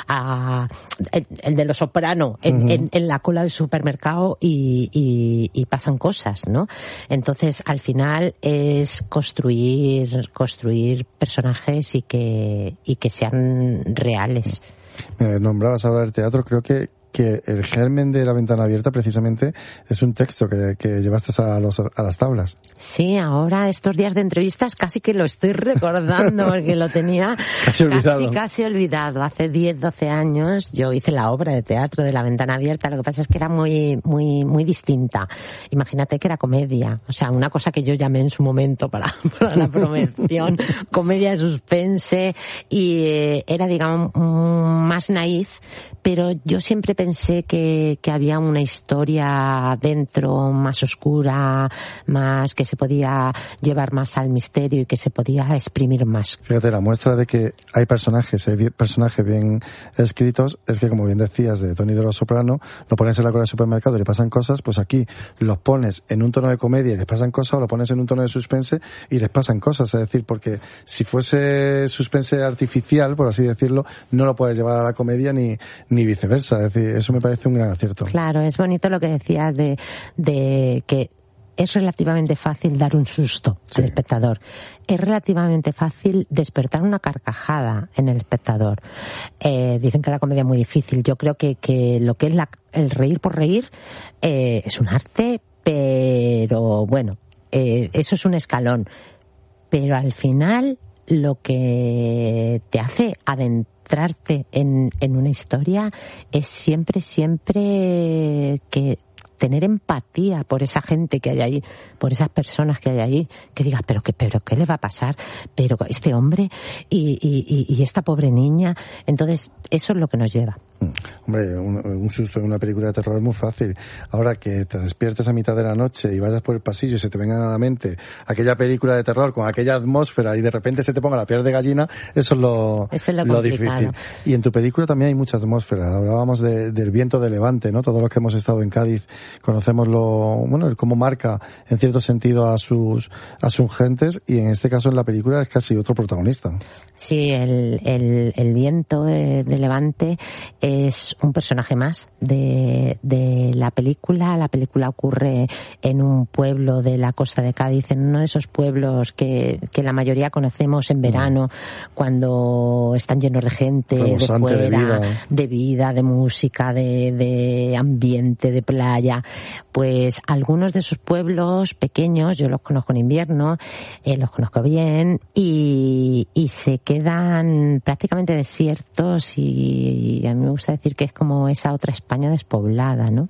el de Los Soprano en la cola del supermercado y pasan cosas, ¿no? Entonces, al final es construir personajes y que sean reales.
Nombrabas ahora el teatro, creo que que el germen de La ventana abierta precisamente es un texto que llevaste a las tablas.
Sí, ahora estos días de entrevistas casi que lo estoy recordando porque lo tenía casi olvidado. Hace 10, 12 años yo hice la obra de teatro de La ventana abierta, lo que pasa es que era muy distinta. Imagínate que era comedia, o sea, una cosa que yo llamé en su momento para la promoción, comedia de suspense, y era, digamos, más naif, pero yo siempre pensé que había una historia dentro más oscura, más que se podía llevar más al misterio y que se podía exprimir más.
Fíjate, la muestra de que hay personajes bien escritos es que, como bien decías, de Tony de los Soprano, lo pones en la cola del supermercado y le pasan cosas, pues aquí los pones en un tono de comedia y les pasan cosas, o lo pones en un tono de suspense y les pasan cosas. Es decir, porque si fuese suspense artificial, por así decirlo, no lo puedes llevar a la comedia ni viceversa. Es decir, eso me parece un gran acierto.
Claro, es bonito lo que decías de que es relativamente fácil dar un susto al espectador. Es relativamente fácil despertar una carcajada en el espectador. Dicen que la comedia es muy difícil. Yo creo que lo que es el reír por reír es un arte, pero bueno, eso es un escalón. Pero al final lo que te hace adentrarte en una historia es siempre que tener empatía por esa gente que hay ahí, por esas personas que hay ahí, que digas, pero qué le va a pasar, pero este hombre y esta pobre niña. Entonces, eso es lo que nos lleva.
Hombre, un susto en una película de terror es muy fácil. Ahora que te despiertes a mitad de la noche y vayas por el pasillo y se te vengan a la mente aquella película de terror con aquella atmósfera y de repente se te ponga la piel de gallina, eso es lo difícil. Y en tu película también hay mucha atmósfera. Hablábamos del viento de levante, ¿no? Todos los que hemos estado en Cádiz conocemos cómo marca en cierto sentido a sus gentes, y en este caso en la película es casi otro protagonista.
Sí, el viento de levante es un personaje más de la película. La película ocurre en un pueblo de la costa de Cádiz, en uno de esos pueblos que la mayoría conocemos en verano, cuando están llenos de gente, de fuera, de vida, de música, de ambiente, de playa. Pues algunos de esos pueblos pequeños, yo los conozco en invierno, los conozco bien, y se quedan prácticamente desiertos, y a mí me gusta decir que es como esa otra España despoblada, ¿no?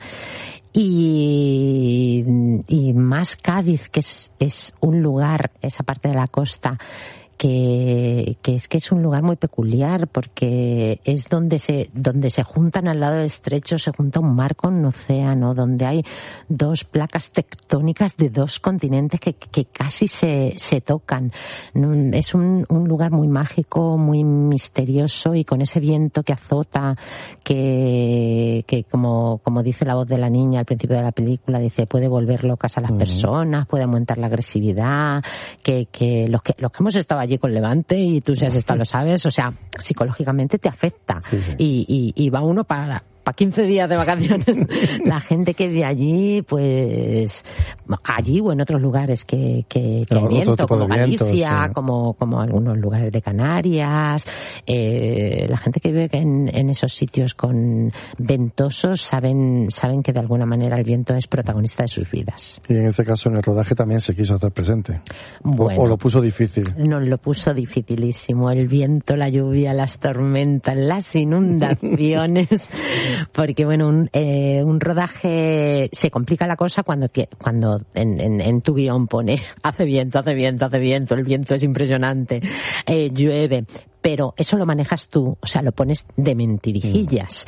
Y más Cádiz, que es un lugar, esa parte de la costa, que es un lugar muy peculiar, porque es donde se juntan al lado del estrecho, se junta un mar con un océano, donde hay dos placas tectónicas de dos continentes que casi se tocan. Es un lugar muy mágico, muy misterioso, y con ese viento que azota, que como dice la voz de la niña al principio de la película, dice, puede volver locas a las personas, puede aumentar la agresividad, que los que hemos estado allí con Levante, y tú si has estado lo sabes, o sea, psicológicamente te afecta. Sí. Y va uno para 15 días de vacaciones. La gente que vive allí, pues allí o en otros lugares que el viento, como Galicia, sí, como algunos lugares de Canarias, la gente que vive en esos sitios con ventosos saben que de alguna manera el viento es protagonista de sus vidas.
Y en este caso en el rodaje también se quiso hacer presente. Bueno, ¿O lo puso difícil?
Nos lo puso dificilísimo. El viento, la lluvia, las tormentas, las inundaciones. Porque bueno, un rodaje se complica la cosa cuando en tu guión pone hace viento, el viento es impresionante, llueve. Pero eso lo manejas tú, o sea, lo pones de mentirijillas.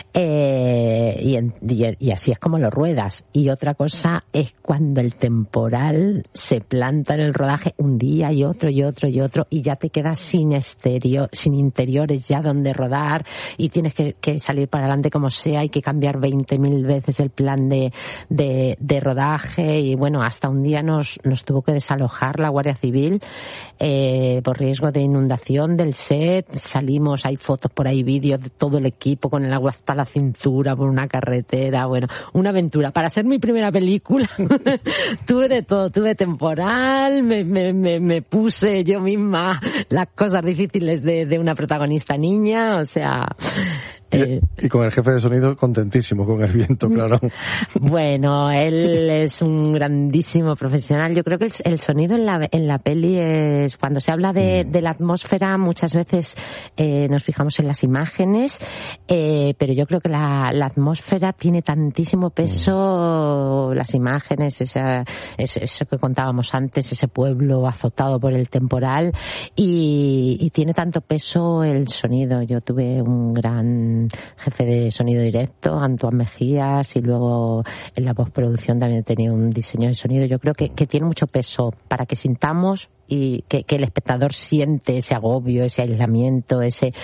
Y así es como lo ruedas. Y otra cosa es cuando el temporal se planta en el rodaje un día y otro, y ya te quedas sin interiores ya donde rodar, y tienes que salir para adelante como sea, hay que cambiar 20.000 veces el plan de rodaje. Y bueno, hasta un día nos tuvo que desalojar la Guardia Civil por riesgo de inundación del set. Salimos, hay fotos por ahí, vídeos de todo el equipo con el agua hasta la cintura por una carretera. Bueno, una aventura. Para ser mi primera película tuve de todo, tuve temporal, me puse yo misma las cosas difíciles de una protagonista niña, o sea,
Y con el jefe de sonido contentísimo, con el viento, claro.
Bueno, él es un grandísimo profesional. Yo creo que el sonido en la peli es, cuando se habla de la atmósfera, muchas veces nos fijamos en las imágenes, pero yo creo que la atmósfera tiene tantísimo peso, las imágenes, eso que contábamos antes, ese pueblo azotado por el temporal, y tiene tanto peso el sonido. Yo tuve un gran jefe de sonido directo, Antoine Mejías, y luego en la postproducción también he tenido un diseño de sonido. Yo creo que tiene mucho peso para que sintamos y que el espectador siente ese agobio, ese aislamiento,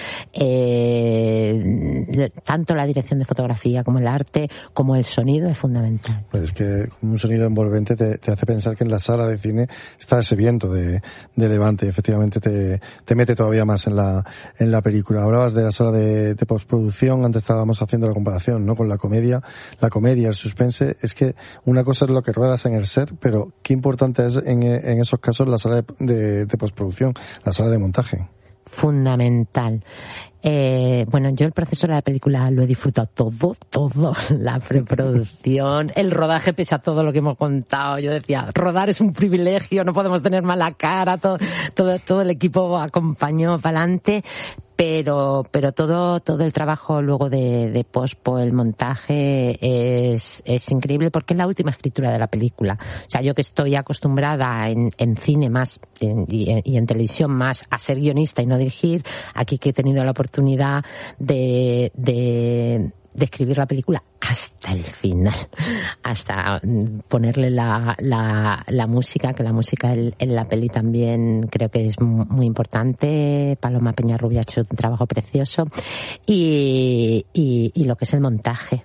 tanto la dirección de fotografía como el arte, como el sonido es fundamental.
Pues es que un sonido envolvente te hace pensar que en la sala de cine está ese viento de levante, y efectivamente te mete todavía más en la película. Hablabas de la sala de postproducción, antes estábamos haciendo la comparación, ¿no?, con la comedia, el suspense. Es que una cosa es lo que ruedas en el set, pero qué importante es en esos casos la sala de postproducción, la sala de montaje.
Fundamental. Bueno, yo el proceso de la película lo he disfrutado todo, la preproducción, el rodaje, pese a todo lo que hemos contado. Yo decía, rodar es un privilegio, no podemos tener mala cara, todo el equipo acompañó para adelante, pero todo el trabajo luego de pospo, el montaje es increíble, porque es la última escritura de la película. O sea, yo que estoy acostumbrada en cine más y en televisión más a ser guionista y no dirigir, aquí que he tenido la oportunidad de escribir la película hasta el final, hasta ponerle la música, que la música en la peli también creo que es muy importante. Paloma Peñarrubia ha hecho un trabajo precioso, y lo que es el montaje,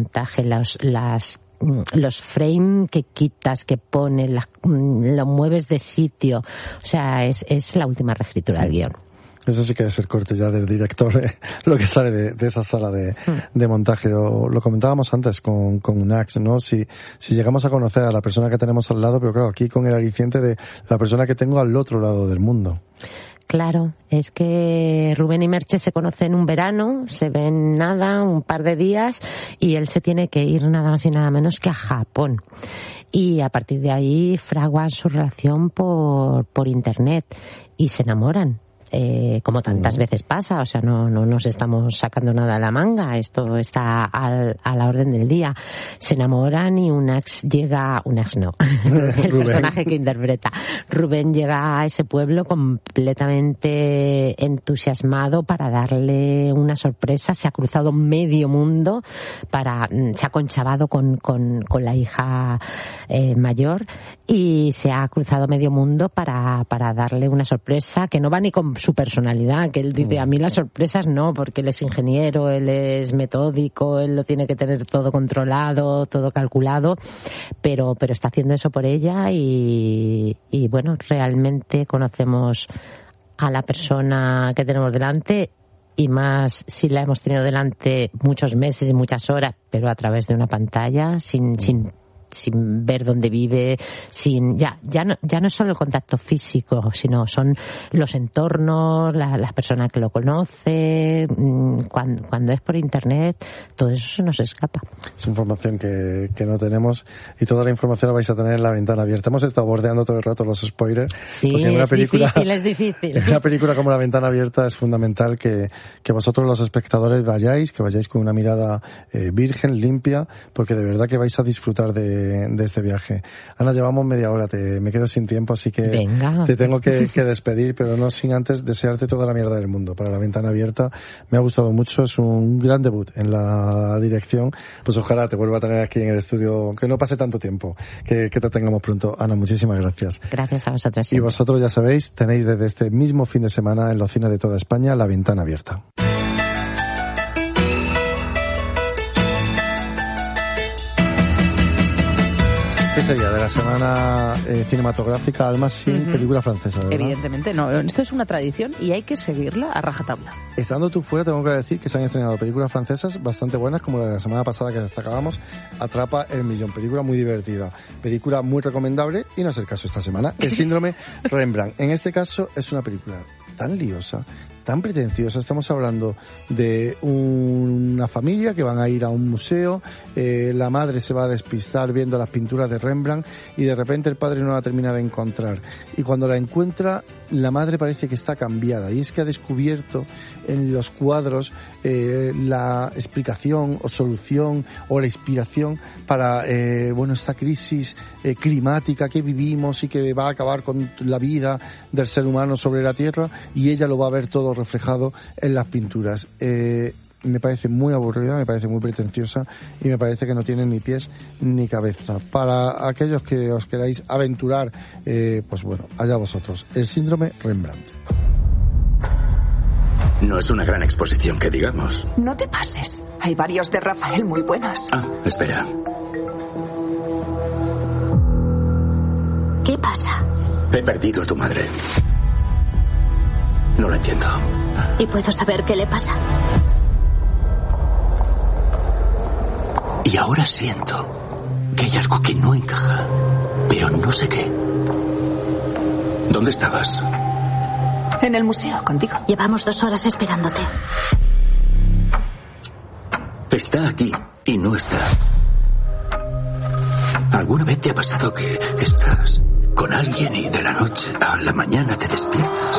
los frames que quitas, que pones, lo mueves de sitio, o sea, es la última reescritura del guión.
Eso sí que debe ser corte ya del director, lo que sale de esa sala de montaje. Lo comentábamos antes con Unax, ¿no? Si llegamos a conocer a la persona que tenemos al lado, pero claro, aquí con el aliciente de la persona que tengo al otro lado del mundo.
Claro, es que Rubén y Merche se conocen un verano, se ven un par de días, y él se tiene que ir nada más y nada menos que a Japón. Y a partir de ahí fraguan su relación por internet y se enamoran. Como tantas veces pasa, o sea, no nos estamos sacando nada de la manga, esto está a la orden del día. Se enamoran y el personaje que interpreta Rubén llega a ese pueblo completamente entusiasmado para darle una sorpresa. Se ha cruzado medio mundo, se ha conchavado con la hija mayor, y se ha cruzado medio mundo para darle una sorpresa que no va ni con su personalidad, que él dice, a mí las sorpresas no, porque él es ingeniero, él es metódico, él lo tiene que tener todo controlado, todo calculado, pero está haciendo eso por ella, y bueno, realmente conocemos a la persona que tenemos delante, y más si la hemos tenido delante muchos meses y muchas horas, pero a través de una pantalla, sin ver dónde vive, ya no es solo el contacto físico, sino son los entornos, las personas que lo conocen. Cuando es por internet, todo eso se nos escapa.
Es información que no tenemos, y toda la información la vais a tener en La Ventana Abierta. Hemos estado bordeando todo el rato los spoilers.
Sí, es difícil.
En una película como La Ventana Abierta es fundamental que vosotros, los espectadores, vayáis con una mirada virgen, limpia, porque de verdad que vais a disfrutar de este viaje. Ana, llevamos media hora, me quedo sin tiempo, así que te tengo que despedir, pero no sin antes desearte toda la mierda del mundo para La Ventana Abierta. Me ha gustado mucho, es un gran debut en la dirección. Pues ojalá te vuelva a tener aquí en el estudio, que no pase tanto tiempo, que te tengamos pronto. Ana, muchísimas gracias.
Gracias a vosotros.
Y vosotros, ya sabéis, tenéis desde este mismo fin de semana en los cines de toda España La Ventana Abierta. ¿Qué sería de la semana cinematográfica, Alma, sin película francesa, ¿verdad?
Evidentemente no. Esto es una tradición y hay que seguirla a rajatabla.
Estando tú fuera, tengo que decir que se han estrenado películas francesas bastante buenas, como la de la semana pasada que destacábamos, Atrapa el Millón. Película muy divertida, película muy recomendable, y no es el caso esta semana. El síndrome Rembrandt. En este caso es una película tan liosa, tan pretenciosa. Estamos hablando de una familia que van a ir a un museo, la madre se va a despistar viendo las pinturas de Rembrandt y de repente el padre no la termina de encontrar. Y cuando la encuentra, la madre parece que está cambiada, y es que ha descubierto en los cuadros la explicación o solución o la inspiración para esta crisis climática que vivimos y que va a acabar con la vida del ser humano sobre la Tierra, y ella lo va a ver todo reflejado en las pinturas. Me parece muy aburrida, me parece muy pretenciosa y me parece que no tiene ni pies ni cabeza. Para aquellos que os queráis aventurar, allá vosotros. El síndrome Rembrandt.
No es una gran exposición que digamos.
No te pases. Hay varios de Rafael muy buenos.
Ah, espera.
¿Qué pasa?
He perdido a tu madre. No lo entiendo.
¿Y puedo saber qué le pasa?
Y ahora siento que hay algo que no encaja, pero no sé qué. ¿Dónde estabas?
En el museo, contigo.
Llevamos 2 horas esperándote.
Está aquí y no está. ¿Alguna vez te ha pasado que estás con alguien y de la noche a la mañana te despiertas?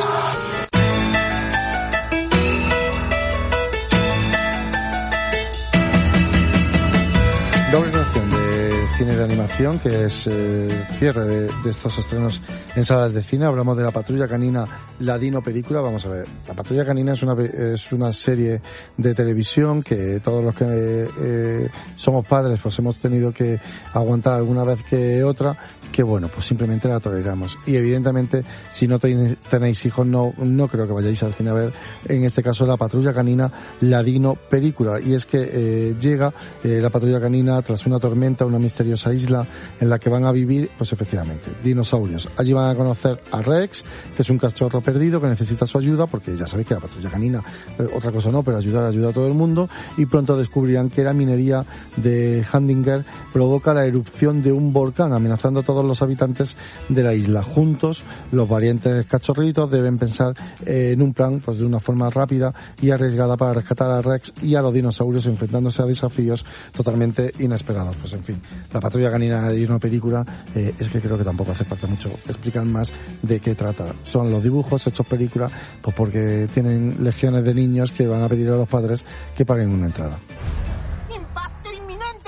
Doble ración de cine de animación, que es cierre de estos estrenos en salas de cine. Hablamos de La Patrulla Canina, la Dino película. Vamos a ver, La Patrulla Canina es una serie de televisión que todos los que somos padres pues hemos tenido que aguantar alguna vez que otra, que bueno, pues simplemente la toleramos. Y evidentemente, si no tenéis hijos, no creo que vayáis al cine a ver, en este caso, La Patrulla Canina, la Dino película. Y es que llega La Patrulla Canina tras una tormenta, una misteriosa isla en la que van a vivir, pues efectivamente, dinosaurios. Allí van a conocer a Rex, que es un cachorro perdido que necesita su ayuda, porque ya sabéis que La Patrulla Canina, otra cosa no, pero ayuda a todo el mundo, y pronto descubrirán que la minería de Handinger provoca la erupción de un volcán, amenazando a todos los habitantes de la isla. Juntos, los valientes cachorritos deben pensar en un plan, pues de una forma rápida y arriesgada, para rescatar a Rex y a los dinosaurios, enfrentándose a desafíos totalmente inesperados. Pues en fin, La Patrulla Canina y una película, es que creo que tampoco hace falta mucho explicar más de qué trata. Son los dibujos hechos película, pues porque tienen legiones de niños que van a pedir a los padres que paguen una entrada.
¡Impacto inminente!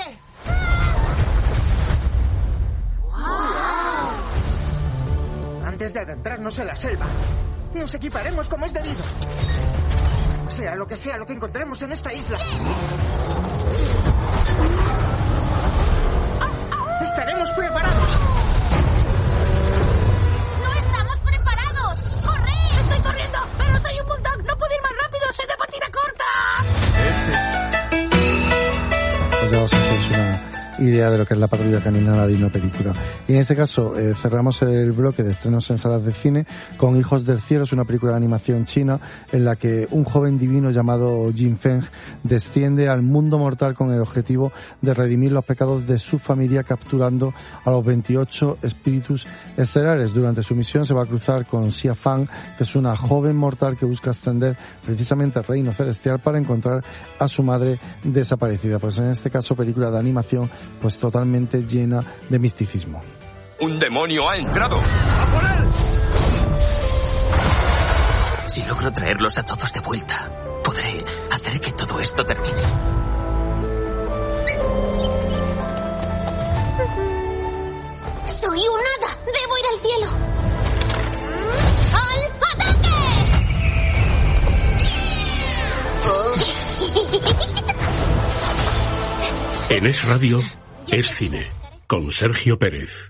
Antes de adentrarnos en la selva, nos equiparemos como es debido. Sea lo que encontremos en esta isla. ¡Estaremos preparados!
¡No estamos preparados! ¡Corred! ¡Estoy corriendo! ¡Pero soy un bulldog! ¡No puedo ir más rápido! ¡Soy de patina corta!
Pues ya os hacéis una idea de lo que es La Patrulla Canina, la Dino película. Y en este caso cerramos el bloque de estrenos en salas de cine con Hijos del Cielo. Es una película de animación china en la que un joven divino llamado Jin Feng desciende al mundo mortal con el objetivo de redimir los pecados de su familia, capturando a los 28 espíritus estelares. Durante su misión se va a cruzar con Xia Fang, que es una joven mortal que busca ascender precisamente al reino celestial para encontrar a su madre desaparecida. Pues en este caso, película de animación pues totalmente llena de misticismo.
¡Un demonio ha entrado! ¡A por él!
Si logro traerlos a todos de vuelta, podré hacer que todo esto termine.
¡Soy un hada! ¡Debo ir al cielo! ¡Al ataque!
En Es Radio, Es Cine, con Sergio Pérez.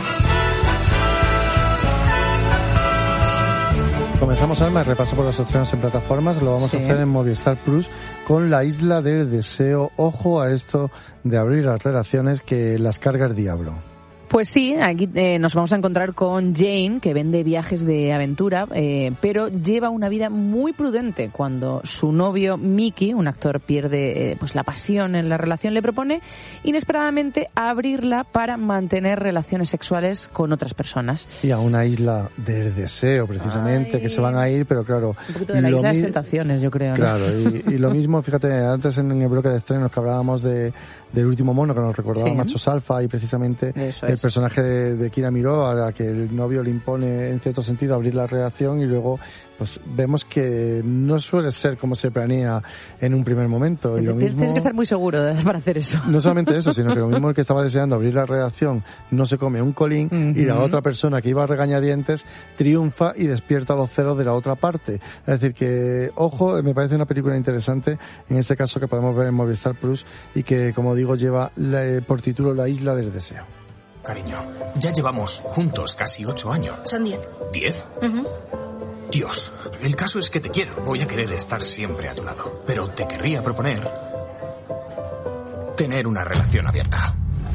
Comenzamos, Alma, el repaso por los estrenos en plataformas. Lo vamos a hacer en Movistar Plus con La Isla del Deseo. Ojo a esto de abrir las relaciones, que las carga el diablo.
Pues sí, aquí nos vamos a encontrar con Jane, que vende viajes de aventura, pero lleva una vida muy prudente. Cuando su novio Mickey, un actor, pierde pues la pasión en la relación, le propone inesperadamente abrirla para mantener relaciones sexuales con otras personas.
Y a una isla del deseo, precisamente, que se van a ir, pero claro...
Un poquito de la isla de las tentaciones, yo creo, ¿no?
Claro, y lo mismo, fíjate, antes en el bloque de estrenos que hablábamos del último mono, que nos recordaba Machos Alfa, y precisamente el personaje de Kira Miró, a la que el novio le impone en cierto sentido abrir la relación, y luego pues vemos que no suele ser como se planea en un primer momento. Y lo mismo,
tienes que estar muy seguro para hacer eso.
No solamente eso, sino que lo mismo el que estaba deseando abrir la relación no se come un colín, y la otra persona que iba a regañadientes triunfa y despierta los celos de la otra parte. Es decir que, ojo, me parece una película interesante, en este caso que podemos ver en Movistar Plus, y que, como digo, lleva por título La Isla del Deseo.
Cariño, ya llevamos juntos casi 8 años.
Son 10.
¿10? Dios, el caso es que te quiero. Voy a querer estar siempre a tu lado. Pero te querría proponer tener una relación abierta.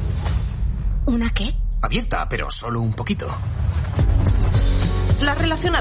¿Una qué?
Abierta, pero solo un poquito.
La relación